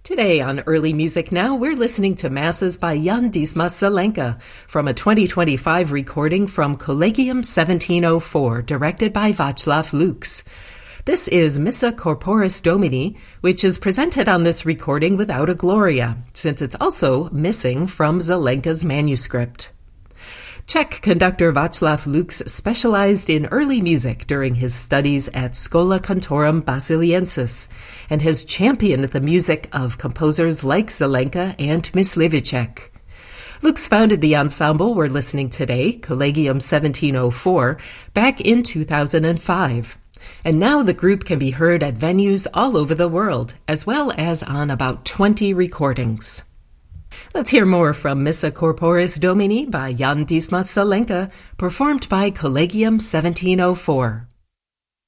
Today on Early Music Now, we're listening to Masses by Jan Dismas Zelenka from a 2025 recording from Collegium 1704, directed by Václav Lux. This is Missa Corporis Domini, which is presented on this recording without a Gloria, since it's also missing from Zelenka's manuscript. Czech conductor Václav Lux specialized in early music during his studies at Schola Cantorum Basiliensis and has championed the music of composers like Zelenka and Mysliveček. Lux founded the ensemble we're listening today, Collegium 1704, back in 2005. And now the group can be heard at venues all over the world, as well as on about 20 recordings. Let's hear more from Missa Corporis Domini by Jan Dismas Zelenka, performed by Collegium 1704.